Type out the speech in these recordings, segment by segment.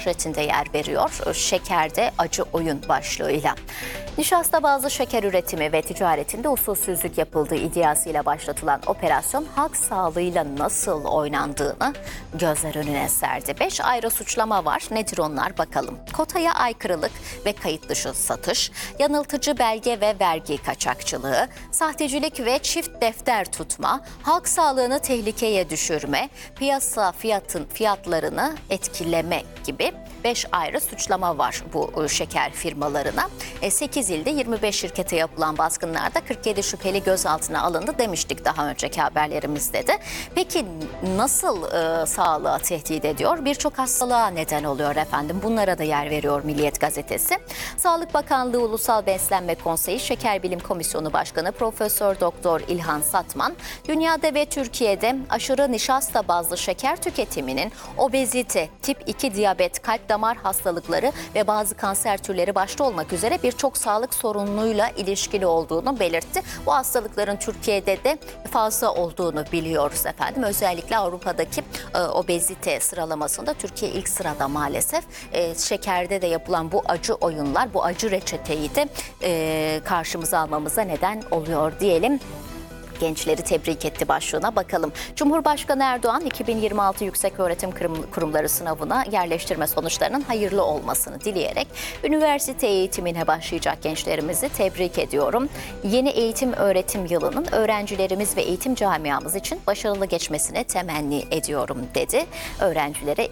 manşetinde yer veriyor. Şekerde acı oyun başlığıyla. Nişasta bazlı şeker üretimi ve ticaretinde usulsüzlük yapıldığı iddiasıyla başlatılan operasyon halk sağlığıyla nasıl oynandığını gözler önüne serdi. 5 ayrı suçlama var. Nedir onlar bakalım. Kotaya aykırılık ve kayıt dışı satış, yanıltıcı belge ve vergi kaçakçılığı, sahtecilik ve çift defter tutma, halk sağlığını tehlikeye düşürme, piyasa fiyatlarını etkileme gibi 5 ayrı suçlama var bu şeker firmalarına. 8 ilde 25 şirkete yapılan baskınlarda 47 şüpheli gözaltına alındı demiştik daha önceki haberlerimizde de. Peki nasıl sağlığa tehdit ediyor? Birçok hastalığa neden oluyor efendim. Bunlara da yer veriyor Milliyet Gazetesi. Sağlık Bakanlığı Ulusal Beslenme Konseyi Şeker Bilim Komisyonu Başkanı Profesör Doktor İlhan Satman, dünyada ve Türkiye'de aşırı nişasta bazlı şeker tüketiminin obezite, tip 2 diyabet, kalp damar hastalıkları ve bazı kanser türleri başta olmak üzere birçok sağlık sorunuyla ilişkili olduğunu belirtti. Bu hastalıkların Türkiye'de de fazla olduğunu biliyoruz efendim. Özellikle Avrupa'daki obezite sıralamasında Türkiye ilk sırada maalesef. Şekerde de yapılan bu acı oyunlar, bu acı reçeteyi de karşımıza almamıza neden oluyor diyelim. Gençleri tebrik etti başlığına bakalım. Cumhurbaşkanı Erdoğan 2026 Yükseköğretim Kurumları sınavına yerleştirme sonuçlarının hayırlı olmasını dileyerek üniversite eğitimine başlayacak gençlerimizi tebrik ediyorum. Yeni eğitim öğretim yılının öğrencilerimiz ve eğitim camiamız için başarılı geçmesini temenni ediyorum dedi. Öğrencilere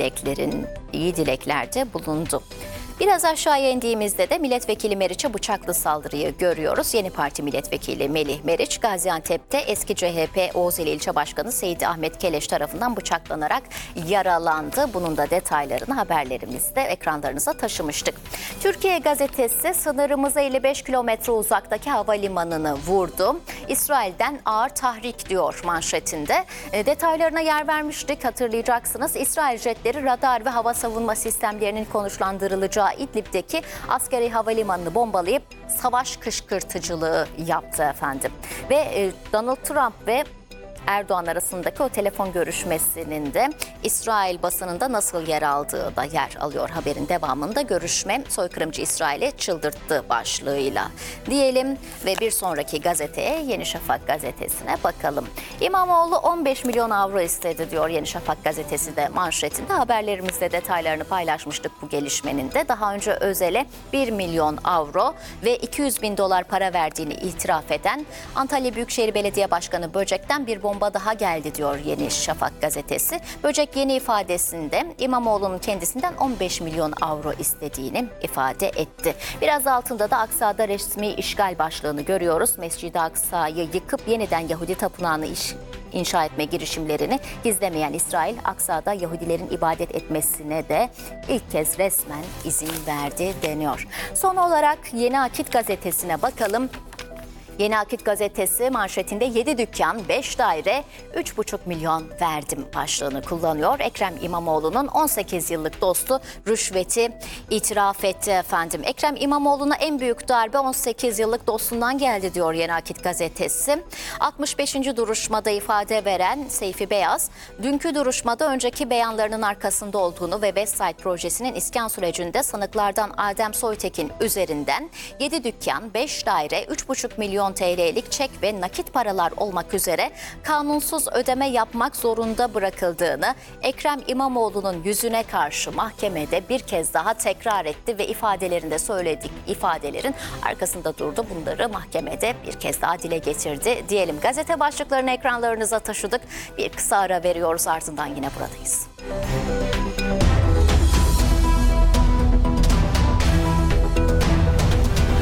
iyi dileklerde bulundu. Biraz aşağıya indiğimizde de milletvekili Meriç'e bıçaklı saldırıyı görüyoruz. Yeni Parti milletvekili Melih Meriç, Gaziantep'te eski CHP Oğuzeli İlçe Başkanı Seyit Ahmet Keleş tarafından bıçaklanarak yaralandı. Bunun da detaylarını haberlerimizde ekranlarınıza taşımıştık. Türkiye Gazetesi sınırımıza 55 kilometre uzaktaki havalimanını vurdu. İsrail'den ağır tahrik diyor manşetinde. Detaylarına yer vermiştik, hatırlayacaksınız. İsrail jetleri radar ve hava savunma sistemlerinin konuşlandırılacağı İdlib'deki askeri havalimanını bombalayıp savaş kışkırtıcılığı yaptı efendim. Ve Donald Trump ve Erdoğan arasındaki o telefon görüşmesinin de İsrail basınında nasıl yer aldığı da yer alıyor haberin devamında. Görüşme soykırımcı İsrail'i çıldırttı başlığıyla diyelim ve bir sonraki gazeteye Yeni Şafak gazetesine bakalım. İmamoğlu 15 milyon avro istedi diyor Yeni Şafak gazetesi de manşetinde. Haberlerimizde detaylarını paylaşmıştık bu gelişmenin de. Daha önce Özel'e 1 milyon avro ve 200 bin dolar para verdiğini itiraf eden Antalya Büyükşehir Belediye Başkanı Böcek'ten bir bomba daha geldi diyor Yeni Şafak gazetesi. Böcek yeni ifadesinde İmamoğlu'nun kendisinden 15 milyon avro istediğini ifade etti. Biraz altında da Aksa'da resmi işgal başlığını görüyoruz. Mescid-i Aksa'yı yıkıp yeniden Yahudi tapınağını inşa etme girişimlerini gizlemeyen İsrail, Aksa'da Yahudilerin ibadet etmesine de ilk kez resmen izin verdi deniyor. Son olarak Yeni Akit gazetesine bakalım. Yeni Akit gazetesi manşetinde 7 dükkan, 5 daire, 3,5 milyon verdim başlığını kullanıyor. Ekrem İmamoğlu'nun 18 yıllık dostu rüşveti itiraf etti efendim. Ekrem İmamoğlu'na en büyük darbe 18 yıllık dostundan geldi diyor Yeni Akit gazetesi. 65. duruşmada ifade veren Seyfi Beyaz, dünkü duruşmada önceki beyanlarının arkasında olduğunu ve Westside projesinin iskan sürecinde sanıklardan Adem Soytekin üzerinden 7 dükkan, 5 daire, 3,5 milyon TL'lik çek ve nakit paralar olmak üzere kanunsuz ödeme yapmak zorunda bırakıldığını Ekrem İmamoğlu'nun yüzüne karşı mahkemede bir kez daha tekrar etti ve ifadelerinde söylediği ifadelerin arkasında durdu. Bunları mahkemede bir kez daha dile getirdi diyelim. Gazete başlıklarını ekranlarınıza taşıdık. Bir kısa ara veriyoruz, ardından yine buradayız.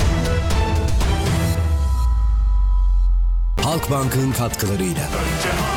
Halkbank'ın katkılarıyla.